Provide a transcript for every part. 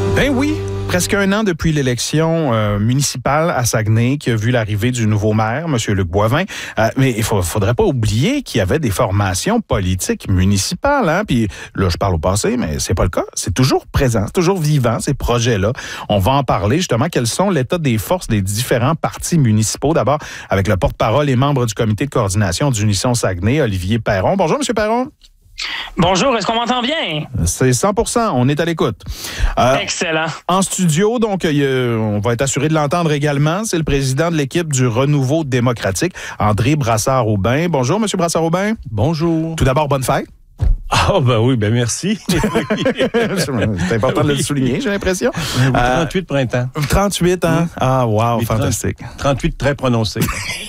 Ben oui, presque un an depuis l'élection municipale à Saguenay qui a vu l'arrivée du nouveau maire, M. Luc Boivin. Mais il faudrait pas oublier qu'il y avait des formations politiques municipales. Hein? Puis là, je parle au passé, mais c'est pas le cas. C'est toujours présent, c'est toujours vivant, ces projets-là. On va en parler justement. Quels sont l'état des forces des différents partis municipaux? D'abord, avec le porte-parole et membre du comité de coordination d'Unisson Saguenay, Olivier Perron. Bonjour, M. Perron. Bonjour, est-ce qu'on m'entend bien? C'est 100%, on est à l'écoute. Excellent. En studio, donc, on va être assuré de l'entendre également. C'est le président de l'équipe du Renouveau démocratique, André Brassard-Aubin. Bonjour, M. Brassard-Aubin. Bonjour. Tout d'abord, bonne fête. Ah, ben oui, ben merci. C'est important de le souligner, j'ai l'impression. 38 printemps. 38 ans. Ah, wow, fantastique. 38 très prononcés.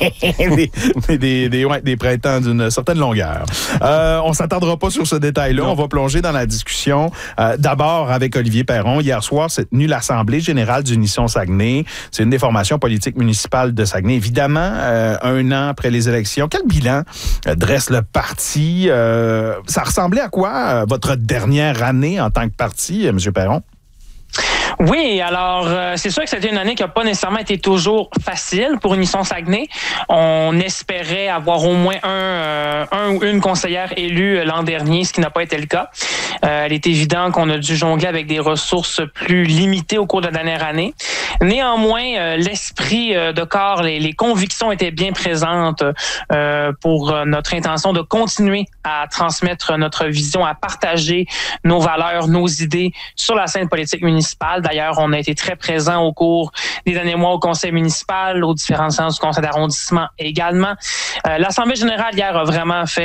des printemps d'une certaine longueur. On s'attardera pas sur ce détail-là. On va plonger dans la discussion. D'abord, avec Olivier Perron. Hier soir, s'est tenue l'Assemblée générale d'Unisson Saguenay. C'est une des formations politiques municipales de Saguenay. Évidemment, un an après les élections, quel bilan dresse le parti? Ça ressemblait à quoi, votre dernière année en tant que parti, M. Perron? Oui, alors c'est sûr que c'était une année qui n'a pas nécessairement été toujours facile pour Unisson Saguenay. On espérait avoir au moins un ou une conseillère élue l'an dernier, ce qui n'a pas été le cas. Il est évident qu'on a dû jongler avec des ressources plus limitées au cours de la dernière année. Néanmoins, l'esprit de corps, les convictions étaient bien présentes pour notre intention de continuer à transmettre notre vision, à partager nos valeurs, nos idées sur la scène politique municipale. D'ailleurs, on a été très présents au cours des derniers mois au conseil municipal, aux différentes séances du conseil d'arrondissement également. L'Assemblée générale hier a vraiment fait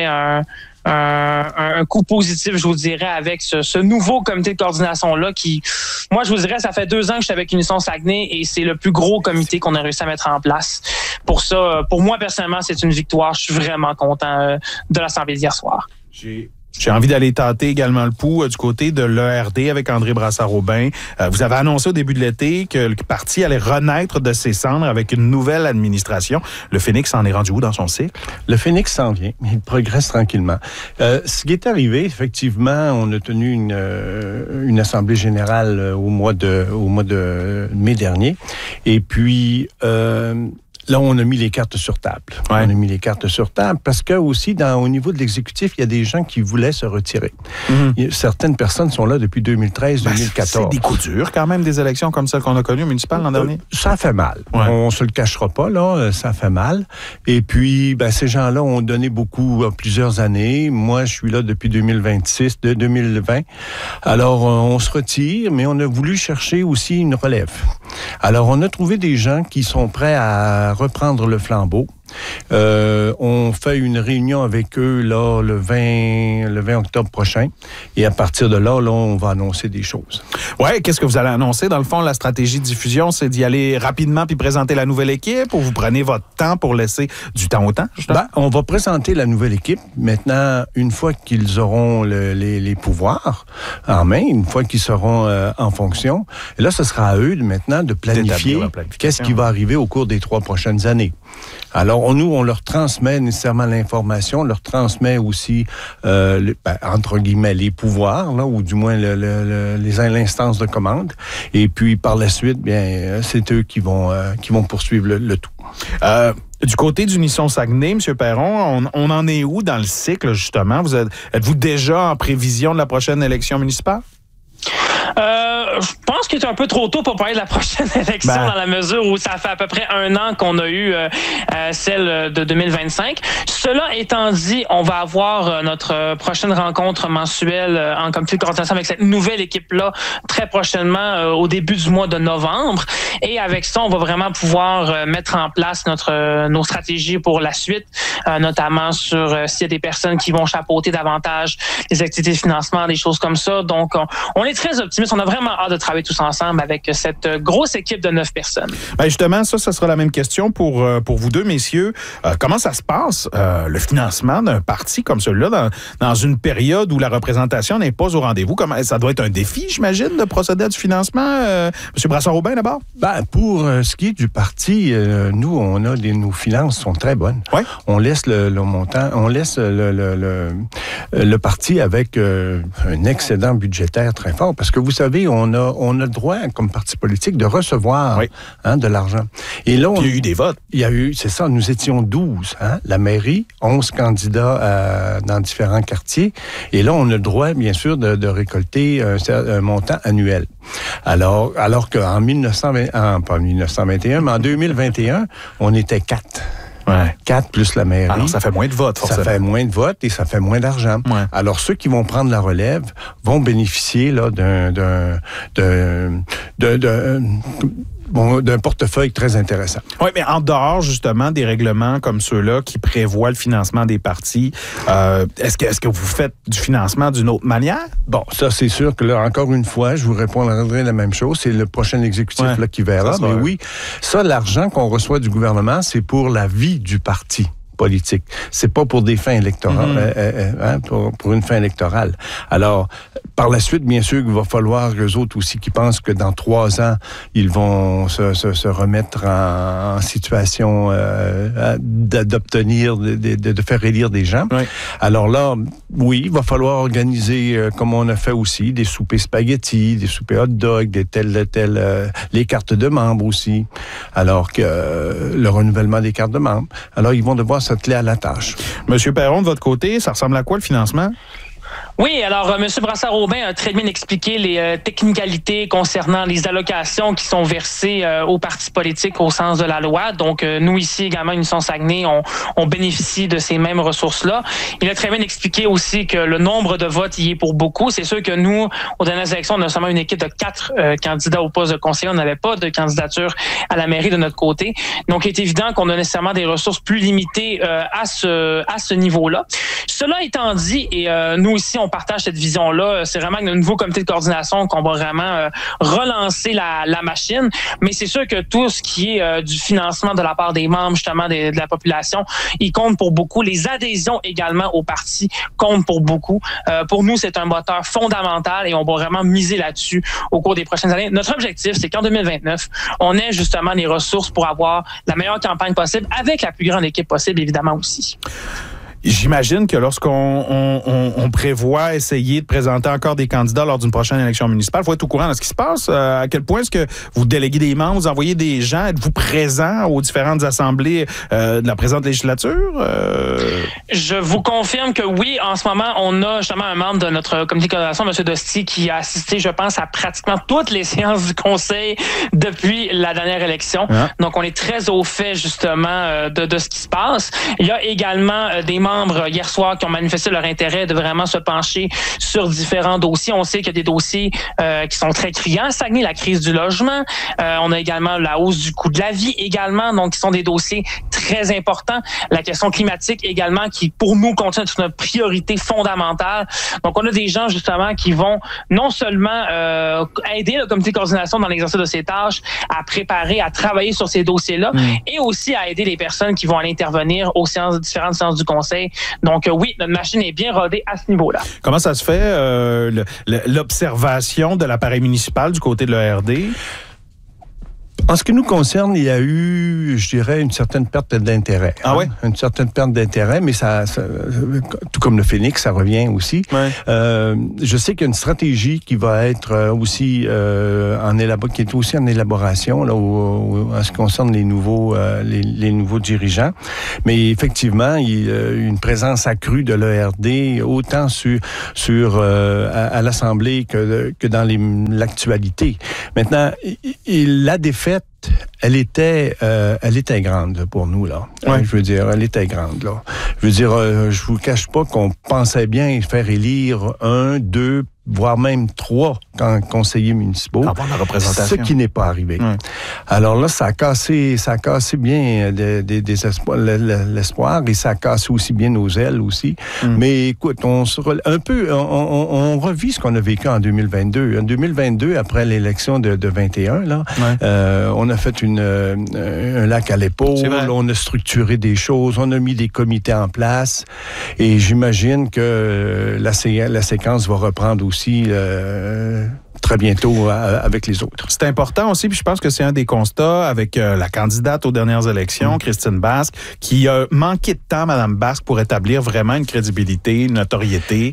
un coup positif, je vous dirais, avec ce nouveau comité de coordination-là qui, moi, je vous dirais, ça fait 2 ans que je suis avec Unisson Saguenay et c'est le plus gros comité qu'on a réussi à mettre en place. Pour ça, pour moi, personnellement, c'est une victoire. Je suis vraiment content de l'Assemblée d'hier soir. J'ai envie d'aller tâter également le pouls du côté de l'ERD avec André Brassard-Aubin. Vous avez annoncé au début de l'été que le parti allait renaître de ses cendres avec une nouvelle administration. Le Phénix en est rendu où dans son cycle? Le Phénix s'en vient. Il progresse tranquillement. Ce qui est arrivé, effectivement, on a tenu une assemblée générale au mois de mai dernier. Et puis... là, on a mis les cartes sur table. Ouais. On a mis les cartes sur table parce que aussi, au niveau de l'exécutif, il y a des gens qui voulaient se retirer. Mm-hmm. Certaines personnes sont là depuis 2013-2014. C'est des coups durs quand même, des élections comme celles qu'on a connues municipales l'an dernier? Ça fait mal. Ouais. On se le cachera pas, là. Ça fait mal. Et puis, ces gens-là ont donné beaucoup plusieurs années. Moi, je suis là depuis 2020. Alors, on se retire, mais on a voulu chercher aussi une relève. Alors, on a trouvé des gens qui sont prêts à reprendre le flambeau. On fait une réunion avec eux là, le 20 octobre prochain. Et à partir de là, on va annoncer des choses. Oui, qu'est-ce que vous allez annoncer? Dans le fond, la stratégie de diffusion, c'est d'y aller rapidement puis présenter la nouvelle équipe ou vous prenez votre temps pour laisser du temps au temps? On va présenter la nouvelle équipe. Maintenant, une fois qu'ils auront les pouvoirs en main, une fois qu'ils seront en fonction, et là, ce sera à eux maintenant de planifier qu'est-ce qui va arriver au cours des 3 prochaines années. Alors, nous, on leur transmet nécessairement l'information, on leur transmet aussi, entre guillemets, les pouvoirs, là, ou du moins l'instance de commande. Et puis, par la suite, c'est eux qui vont poursuivre le tout. Du côté d'Unisson Saguenay, M. Perron, on en est où dans le cycle, justement? Êtes-vous déjà en prévision de la prochaine élection municipale? Je pense qu'il est un peu trop tôt pour parler de la prochaine élection dans la mesure où ça fait à peu près 1 an qu'on a eu celle de 2025. Cela étant dit, on va avoir notre prochaine rencontre mensuelle en comité de coordination avec cette nouvelle équipe-là très prochainement au début du mois de novembre. Et avec ça, on va vraiment pouvoir mettre en place nos stratégies pour la suite, notamment sur s'il y a des personnes qui vont chapeauter davantage les activités de financement, des choses comme ça. Donc, on est très optimiste. On a vraiment hâte de travailler tous ensemble avec cette grosse équipe de 9 personnes. Justement, ça sera la même question pour vous deux, messieurs. Comment ça se passe, le financement d'un parti comme celui-là, dans une période où la représentation n'est pas au rendez-vous? Ça doit être un défi, j'imagine, de procéder à du financement. M. Brassard-Aubin, d'abord? Pour ce qui est du parti, nous, nos finances sont très bonnes. Ouais. On laisse le montant, on laisse le parti avec un excédent budgétaire très fort. Parce que vous savez, on a le droit, comme parti politique, de recevoir de l'argent. Et là, il y a eu des votes. Il y a eu, c'est ça, nous étions 12. La mairie, 11 candidats dans différents quartiers. Et là, on a le droit, bien sûr, de récolter un montant annuel. Alors qu'en 1921, mais en 2021, on était 4. 4 plus la mairie. Alors, ça fait moins de votes, forcément. Ça fait moins de votes et ça fait moins d'argent. Ouais. Alors, ceux qui vont prendre la relève vont bénéficier là, d'un portefeuille très intéressant. Oui, mais en dehors, justement, des règlements comme ceux-là qui prévoient le financement des partis, est-ce que vous faites du financement d'une autre manière? Bon, ça, c'est sûr que là, encore une fois, je vous répondrai la même chose. C'est le prochain exécutif là, qui verra. Mais oui, ça, l'argent qu'on reçoit du gouvernement, c'est pour la vie du parti politique. C'est pas pour des fins électorales, pour une fin électorale. Alors, par la suite, bien sûr, il va falloir eux autres aussi qui pensent que dans 3 ans, ils vont se remettre en situation d'obtenir, de faire élire des gens. Oui. Alors là, oui, il va falloir organiser, comme on a fait aussi, des soupers spaghettis, des soupers hot dog, des les cartes de membres aussi. Alors que le renouvellement des cartes de membres. Alors, ils vont devoir s'atteler à la tâche. Monsieur Perron, de votre côté, ça ressemble à quoi le financement? Oui, alors M. Brassard-Aubin a très bien expliqué les technicalités concernant les allocations qui sont versées aux partis politiques au sens de la loi. Donc, nous ici également, Unisson Saguenay, on bénéficie de ces mêmes ressources-là. Il a très bien expliqué aussi que le nombre de votes y est pour beaucoup. C'est sûr que nous, aux dernières élections, on a seulement une équipe de 4 candidats au poste de conseiller. On n'avait pas de candidature à la mairie de notre côté. Donc, il est évident qu'on a nécessairement des ressources plus limitées à ce niveau-là. Cela étant dit, et nous ici, on partage cette vision-là. C'est vraiment avec le nouveau comité de coordination qu'on va vraiment relancer la machine. Mais c'est sûr que tout ce qui est du financement de la part des membres, justement, de la population, il compte pour beaucoup. Les adhésions également aux partis comptent pour beaucoup. Pour nous, c'est un moteur fondamental et on va vraiment miser là-dessus au cours des prochaines années. Notre objectif, c'est qu'en 2029, on ait justement les ressources pour avoir la meilleure campagne possible avec la plus grande équipe possible, évidemment, aussi. J'imagine que lorsqu'on prévoit essayer de présenter encore des candidats lors d'une prochaine élection municipale, il faut être au courant de ce qui se passe. À quel point est-ce que vous déléguez des membres, vous envoyez des gens, êtes-vous présent aux différentes assemblées de la présente législature? Je vous confirme que oui, en ce moment, on a justement un membre de notre comité de coordination, M. Dosti, qui a assisté, je pense, à pratiquement toutes les séances du conseil depuis la dernière élection. Ah. Donc, on est très au fait, justement, de ce qui se passe. Il y a également des membres hier soir qui ont manifesté leur intérêt de vraiment se pencher sur différents dossiers. On sait qu'il y a des dossiers qui sont très criants. Saguenay, la crise du logement. On a également la hausse du coût de la vie également, donc qui sont des dossiers très importants. La question climatique également, qui pour nous continue d'être une priorité fondamentale. Donc, on a des gens justement qui vont non seulement aider le comité de coordination dans l'exercice de ses tâches, à préparer, à travailler sur ces dossiers-là, et aussi à aider les personnes qui vont aller intervenir aux différentes séances du conseil. Donc oui, notre machine est bien rodée à ce niveau-là. Comment ça se fait, l'observation de l'appareil municipal du côté de l'ERD? En ce qui nous concerne, il y a eu, je dirais, une certaine perte d'intérêt. Ah oui? Une certaine perte d'intérêt, mais ça, tout comme le Phénix, ça revient aussi. Ouais. Je sais qu'il y a une stratégie qui va être aussi qui est aussi en élaboration là, en ce qui concerne les nouveaux dirigeants. Mais effectivement, il y a une présence accrue de l'ERD autant à l'Assemblée que dans l'actualité. Maintenant, la défaite, elle était grande pour nous, là. Ouais. Je veux dire, elle était grande, là. Je veux dire, je vous cache pas qu'on pensait bien faire élire 1, 2, voire même 3 conseillers municipaux. Avoir la représentation. Ce qui n'est pas arrivé. Ouais. Alors là, ça a cassé bien l'espoir et ça a cassé aussi bien nos ailes aussi. Mais écoute, on revit ce qu'on a vécu en 2022. En 2022, après l'élection de 21, là, on a fait un lac à l'épaule, on a structuré des choses, on a mis des comités en place et j'imagine que la séquence va reprendre aussi très bientôt avec les autres. C'est important aussi, puis je pense que c'est un des constats avec la candidate aux dernières élections, Christine Basque, qui a manqué de temps, Mme Basque, pour établir vraiment une crédibilité, une notoriété.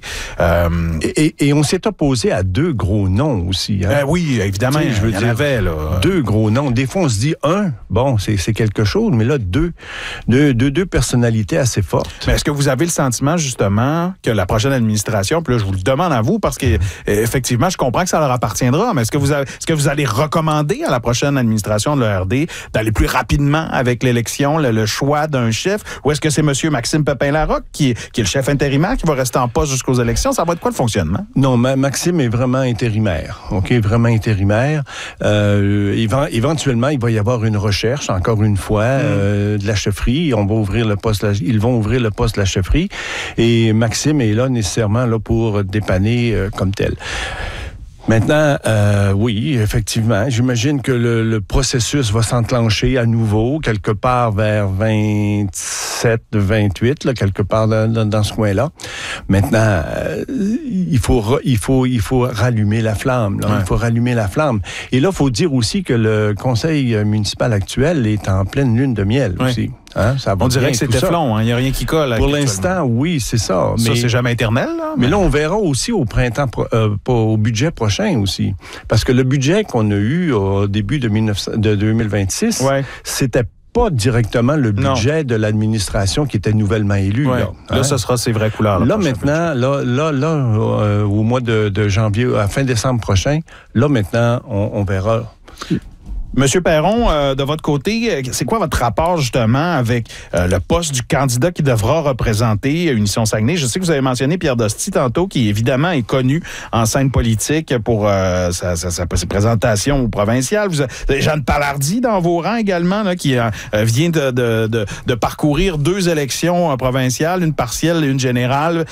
Et on s'est opposé à 2 gros noms aussi. Hein? Oui, évidemment, je veux dire, avait, là. 2 gros noms. Des fois, on se dit bon, c'est quelque chose, mais là, deux personnalités assez fortes. Mais est-ce que vous avez le sentiment, justement, que la prochaine administration, puis là, je vous le demande à vous, parce que effectivement, je comprends que ça leur appartiendra, mais est-ce que vous allez recommander à la prochaine administration de l'ERD d'aller plus rapidement avec l'élection, le choix d'un chef, ou est-ce que c'est M. Maxime Pépin-Larocque, qui est le chef intérimaire, qui va rester en poste jusqu'aux élections? Ça va être quoi le fonctionnement? Non, Maxime est vraiment intérimaire. OK, vraiment intérimaire. Éventuellement, il va y avoir une recherche, encore une fois, de la chefferie. Ils vont ouvrir le poste de la chefferie. Et Maxime est là nécessairement là, pour dépanner comme tel. Maintenant, oui, effectivement, j'imagine que le processus va s'enclencher à nouveau, quelque part vers 27, 28, là, quelque part dans ce coin-là. Maintenant, il faut rallumer la flamme. Là. Ouais. Il faut rallumer la flamme. Et là, il faut dire aussi que le conseil municipal actuel est en pleine lune de miel aussi. Hein, on dirait que c'est téflon, il n'y a rien qui colle. Pour l'instant, oui, c'est ça. Mais ça, c'est jamais éternel. Là, mais là, on verra aussi au printemps, au budget prochain aussi. Parce que le budget qu'on a eu au début de 2026, c'était pas directement le budget de l'administration qui était nouvellement élue. Ouais. Là, ce sera ses vraies couleurs. Là maintenant, au mois de janvier, à fin décembre prochain, là, maintenant, on verra. Monsieur Perron, de votre côté, c'est quoi votre rapport justement avec le poste du candidat qui devra représenter Unition Saguenay? Je sais que vous avez mentionné Pierre Dosti tantôt, qui évidemment est connu en scène politique pour ses présentations au provincial. Vous avez Jeanne Palardy dans vos rangs également, là, qui vient de parcourir 2 élections provinciales, une partielle et une générale.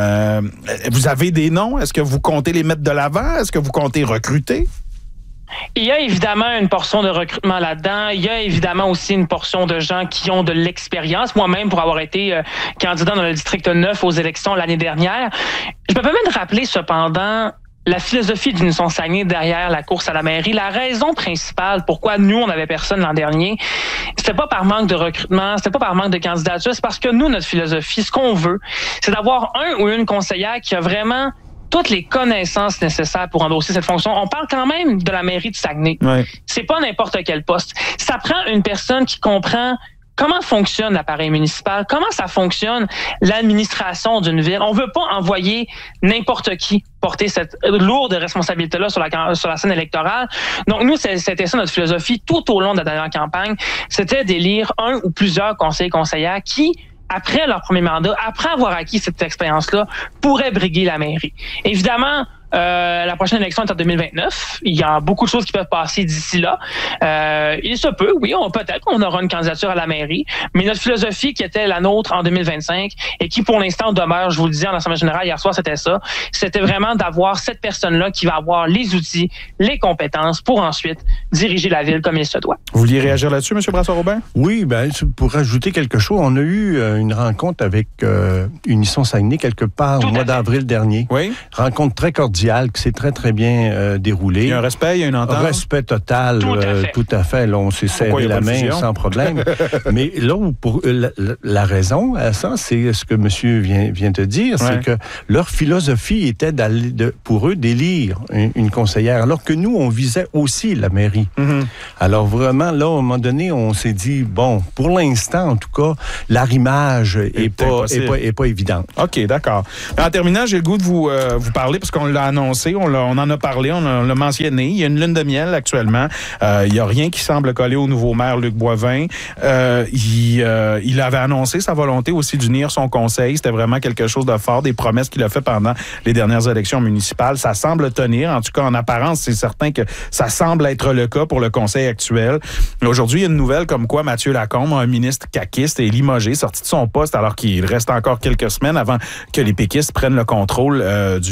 Vous avez des noms? Est-ce que vous comptez les mettre de l'avant? Est-ce que vous comptez recruter? Il y a évidemment une portion de recrutement là-dedans. Il y a évidemment aussi une portion de gens qui ont de l'expérience. Moi-même, pour avoir été candidat dans le district 9 aux élections l'année dernière, je me permets de rappeler cependant la philosophie d'Unition Saguenay derrière la course à la mairie. La raison principale pourquoi nous, on n'avait personne l'an dernier, c'était pas par manque de recrutement, c'était pas par manque de candidature, c'est parce que nous, notre philosophie, ce qu'on veut, c'est d'avoir un ou une conseillère qui a vraiment toutes les connaissances nécessaires pour endosser cette fonction. On parle quand même de la mairie de Saguenay. Ouais. C'est pas n'importe quel poste. Ça prend une personne qui comprend comment fonctionne l'appareil municipal, comment ça fonctionne l'administration d'une ville. On veut pas envoyer n'importe qui porter cette lourde responsabilité-là sur la scène électorale. Donc, nous, c'était ça notre philosophie tout au long de la dernière campagne. C'était d'élire un ou plusieurs conseillers et conseillères qui, après leur premier mandat, après avoir acquis cette expérience-là, pourraient briguer la mairie. Évidemment, la prochaine élection est en 2029. Il y a beaucoup de choses qui peuvent passer d'ici là. Il se peut, oui, peut-être qu'on aura une candidature à la mairie, mais notre philosophie qui était la nôtre en 2025 et qui, pour l'instant, demeure, je vous le disais en Assemblée générale hier soir, c'était ça. C'était vraiment d'avoir cette personne-là qui va avoir les outils, les compétences pour ensuite diriger la ville comme il se doit. Vous vouliez réagir là-dessus, M. Brassard-Aubin? Oui, pour rajouter quelque chose, on a eu une rencontre avec Unition Saguenay quelque part au mois d'avril dernier. Oui. Rencontre très cordiale qui s'est très, très bien déroulée. Il y a un respect, il y a une entente? Respect total, tout à fait. Là, on s'est serré la main sans problème. Mais là, pour la raison à ça, c'est ce que monsieur vient de dire, c'est que leur philosophie était pour eux d'élire une conseillère, alors que nous, on visait aussi la mairie. Mm-hmm. Alors vraiment, là, à un moment donné, on s'est dit, bon, pour l'instant, en tout cas, l'arrimage est pas évident. OK, d'accord. En terminant, j'ai le goût de vous parler, parce qu'on l'a annoncé, on en a parlé, on l'a mentionné. Il y a une lune de miel actuellement. Il n'y a rien qui semble coller au nouveau maire Luc Boivin. Il avait annoncé sa volonté aussi d'unir son conseil. C'était vraiment quelque chose de fort, des promesses qu'il a fait pendant les dernières élections municipales. Ça semble tenir. En tout cas, en apparence, c'est certain que ça semble être le cas pour le conseil actuel. Aujourd'hui, il y a une nouvelle comme quoi Mathieu Lacombe, un ministre caquiste, est limogé, sorti de son poste alors qu'il reste encore quelques semaines avant que les péquistes prennent le contrôle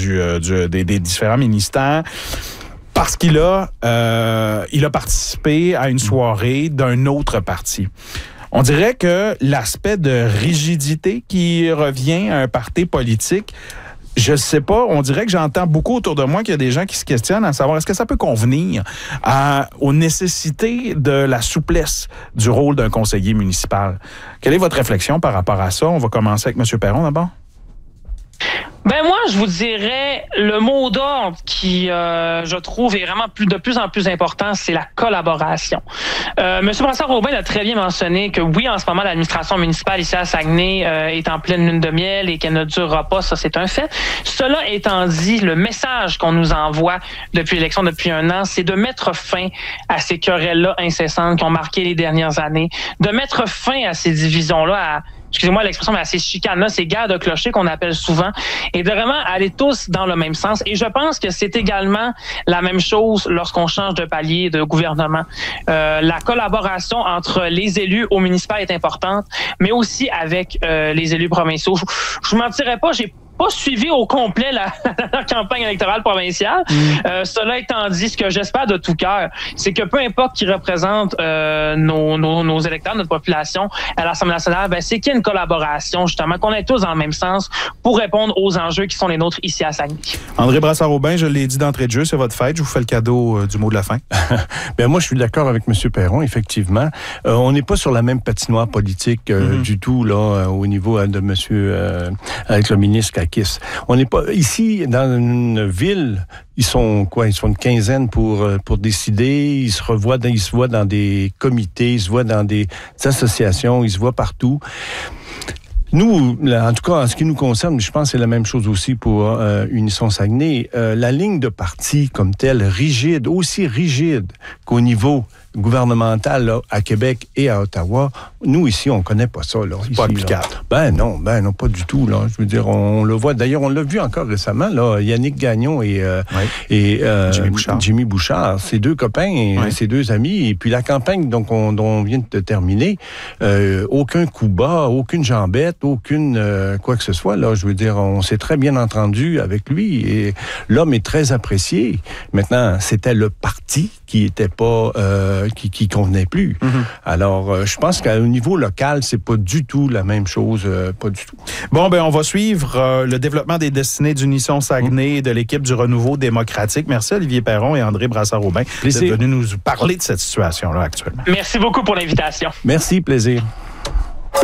des différents ministères. Parce qu'il a participé à une soirée d'un autre parti. On dirait que l'aspect de rigidité qui revient à un parti politique Je sais pas, on dirait que j'entends beaucoup autour de moi qu'il y a des gens qui se questionnent à savoir est-ce que ça peut convenir aux nécessités de la souplesse du rôle d'un conseiller municipal. Quelle est votre réflexion par rapport à ça? On va commencer avec M. Perron d'abord. Ben moi, je vous dirais, le mot d'ordre qui, je trouve, est vraiment de plus en plus important, c'est la collaboration. Monsieur Brassard-Aubin l'a très bien mentionné que oui, en ce moment, l'administration municipale ici à Saguenay est en pleine lune de miel et qu'elle ne durera pas, ça c'est un fait. Cela étant dit, le message qu'on nous envoie depuis l'élection, depuis 1 an, c'est de mettre fin à ces querelles-là incessantes qui ont marqué les dernières années, de mettre fin à ces divisions-là, excusez-moi l'expression, mais à ces chicanes-là, ces guerres de clochers qu'on appelle souvent, et de vraiment aller tous dans le même sens. Et je pense que c'est également la même chose lorsqu'on change de palier de gouvernement. La collaboration entre les élus au municipal est importante, mais aussi avec les élus provinciaux. Je mentirais pas, j'ai pas suivi au complet la campagne électorale provinciale. Cela étant dit, ce que j'espère de tout cœur, c'est que peu importe qui représente nos électeurs, notre population à l'Assemblée nationale, ben, c'est qu'il y ait une collaboration, justement, qu'on ait tous dans le même sens pour répondre aux enjeux qui sont les nôtres ici à Saguenay. André Brassard-Aubin, je l'ai dit d'entrée de jeu, c'est votre fête. Je vous fais le cadeau du mot de la fin. Ben moi, je suis d'accord avec M. Perron, effectivement. On n'est pas sur la même patinoire politique du tout, là, au niveau de M. avec le ministre Kakis. On n'est pas ici dans une ville. Ils sont quoi? Ils sont une quinzaine pour décider. Ils se voient dans des comités, ils se voient dans des associations, ils se voient partout. Nous, en tout cas, en ce qui nous concerne, je pense que c'est la même chose aussi pour Unisson Saguenay. La ligne de parti comme telle, rigide, aussi rigide qu'au niveau gouvernemental là, à Québec et à Ottawa, nous ici, on connaît pas ça. Là, c'est pas applicable. Ben non, pas du tout. Là. Je veux dire, on le voit. D'ailleurs, on l'a vu encore récemment. Là, Yannick Gagnon et Jimmy Bouchard, ces deux copains, ces deux amis. Et puis la campagne dont on vient de terminer, aucun coup bas, aucune jambette, aucune quoi que ce soit. Là, je veux dire, on s'est très bien entendu avec lui et l'homme est très apprécié. Maintenant, c'était le parti qui était pas qui convenait plus. Alors, je pense qu'au niveau local, c'est pas du tout la même chose, pas du tout. Bon, ben on va suivre le développement des destinées d'Unisson Saguenay et de l'équipe du Renouveau démocratique. Merci Olivier Perron et André Brassard-Aubin d'être venus nous parler de cette situation-là actuellement. Merci beaucoup pour l'invitation. Merci, plaisir.